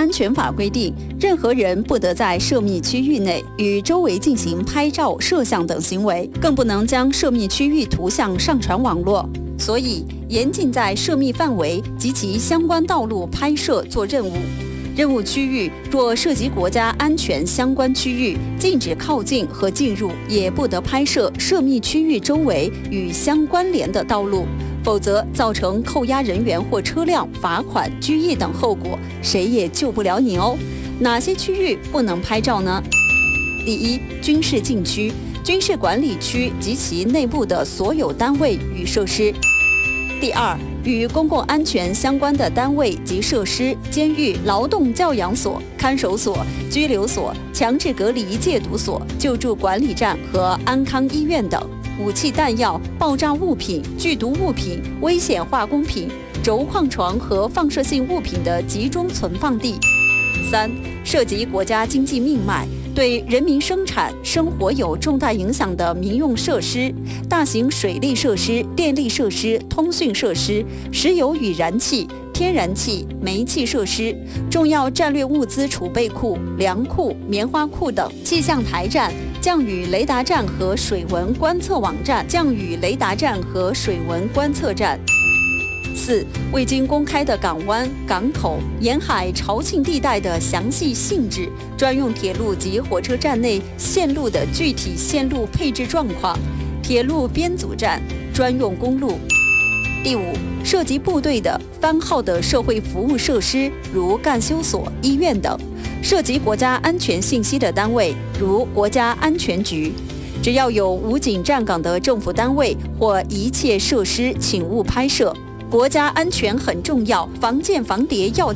安全法规定，任何人不得在涉密区域内与周围进行拍照、摄像等行为，更不能将涉密区域图像上传网络。所以，严禁在涉密范围及其相关道路拍摄做任务。任务区域若涉及国家安全相关区域，禁止靠近和进入，也不得拍摄涉密区域周围与相关联的道路，否则造成扣押人员或车辆、罚款、拘役等后果，谁也救不了你哦。哪些区域不能拍照呢？第一，军事禁区、军事管理区及其内部的所有单位与设施。第二，与公共安全相关的单位及设施，监狱、劳动教养所、看守所、拘留所、强制隔离戒毒所、救助管理站和安康医院等。武器弹药、爆炸物品、剧毒物品、危险化工品、轴矿床和放射性物品的集中存放地。三、涉及国家经济命脉，对人民生产生活有重大影响的民用设施、大型水利设施、电力设施、通讯设施、石油与燃气、天然气、煤气设施、重要战略物资储备库、粮库、棉花库等；气象台站、降雨雷达站和水文观测网站、降雨雷达站和水文观测站。四、未经公开的港湾、港口、沿海潮沁地带的详细性质，专用铁路及火车站内线路的具体线路配置状况，铁路编组站、专用公路。第五，涉及部队的番号的社会服务设施，如干休所、医院等；涉及国家安全信息的单位，如国家安全局。只要有武警站岗的政府单位或一切设施，请勿拍摄。国家安全很重要，防间防谍要